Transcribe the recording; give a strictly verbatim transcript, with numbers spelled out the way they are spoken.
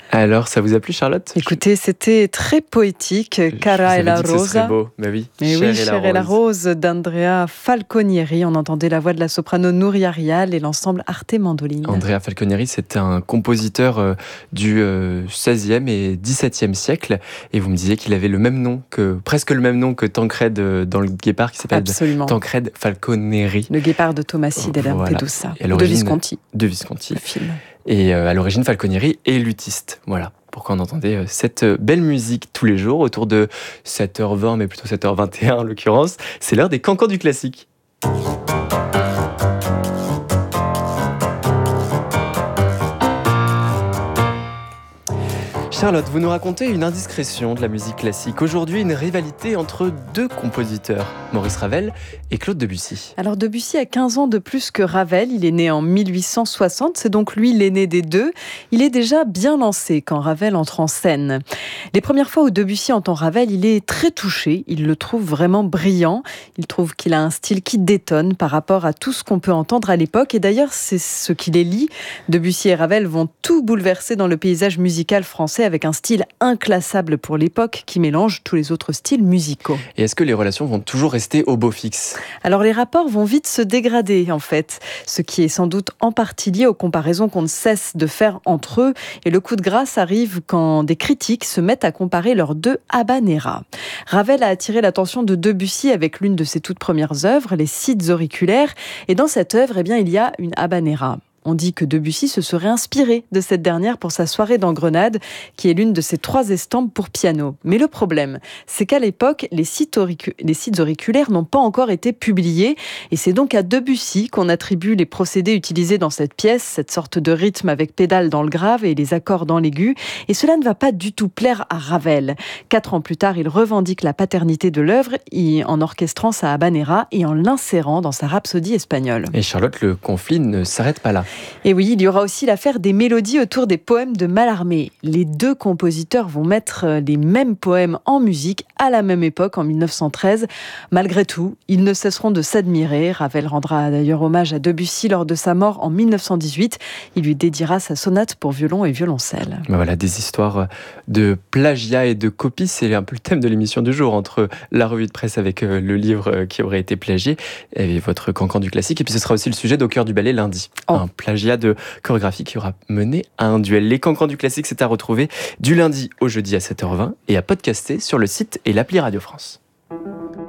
Alors, ça vous a plu, Charlotte? Écoutez, c'était très poétique. Cara et la Rosa. Ce serait beau, mais oui. Mais Cher oui, et Cher la et la Rose. Rose d'Andrea Falconieri. On entendait la voix de la soprano Nouria Rial et l'ensemble Arte Mandoline. Andrea Falconieri, c'est un compositeur euh, du euh, seizième et dix-septième siècle. Et vous me disiez qu'il avait le même nom, que, presque le même nom que Tancred euh, dans le Guépard, qui s'appelle Absolument. Tancred Falconeri. Le Guépard de Tomassi della Voilà. Lampedusa. Et à De l'origine- Visconti, De Visconti. le film. Et euh, à l'origine, Falconieri est luthiste. Voilà pourquoi on entendait euh, cette euh, belle musique tous les jours, autour de sept heures vingt, mais plutôt sept heures vingt et un en l'occurrence. C'est l'heure des cancans du classique. Charlotte, vous nous racontez une indiscrétion de la musique classique. Aujourd'hui, une rivalité entre deux compositeurs, Maurice Ravel et Claude Debussy. Alors Debussy a quinze ans de plus que Ravel, il est né en mille huit cent soixante, c'est donc lui l'aîné des deux. Il est déjà bien lancé quand Ravel entre en scène. Les premières fois où Debussy entend Ravel, il est très touché, il le trouve vraiment brillant, il trouve qu'il a un style qui détonne par rapport à tout ce qu'on peut entendre à l'époque, et d'ailleurs c'est ce qui les lie. Debussy et Ravel vont tout bouleverser dans le paysage musical français avec un style inclassable pour l'époque qui mélange tous les autres styles musicaux. Et est-ce que les relations vont toujours rester au beau fixe ? Alors les rapports vont vite se dégrader en fait, ce qui est sans doute en partie lié aux comparaisons qu'on ne cesse de faire entre eux. Et le coup de grâce arrive quand des critiques se mettent à comparer leurs deux habaneras. Ravel a attiré l'attention de Debussy avec l'une de ses toutes premières œuvres, les Sides auriculaires. Et dans cette œuvre, eh bien, il y a une habanera. On dit que Debussy se serait inspiré de cette dernière pour sa soirée dans Grenade, qui est l'une de ses trois estampes pour piano. Mais le problème, c'est qu'à l'époque, les sites, auricu- les sites auriculaires n'ont pas encore été publiés, et c'est donc à Debussy qu'on attribue les procédés utilisés dans cette pièce, cette sorte de rythme avec pédale dans le grave et les accords dans l'aigu, et cela ne va pas du tout plaire à Ravel. Quatre ans plus tard, il revendique la paternité de l'œuvre en orchestrant sa habanera et en l'insérant dans sa rhapsodie espagnole. Et Charlotte, le conflit ne s'arrête pas là. Et oui, il y aura aussi l'affaire des mélodies autour des poèmes de Mallarmé. Les deux compositeurs vont mettre les mêmes poèmes en musique à la même époque, en mille neuf cent treize. Malgré tout, ils ne cesseront de s'admirer. Ravel rendra d'ailleurs hommage à Debussy lors de sa mort en mille neuf cent dix-huit. Il lui dédiera sa sonate pour violon et violoncelle. Ben voilà, des histoires de plagiat et de copie, c'est un peu le thème de l'émission du jour, entre la revue de presse avec le livre qui aurait été plagié et votre cancan du classique. Et puis ce sera aussi le sujet d'Au cœur du ballet lundi. Oh. Un plagiat de chorégraphie qui aura mené à un duel. Les cancans du classique, c'est à retrouver du lundi au jeudi à sept heures vingt et à podcaster sur le site et l'appli Radio France.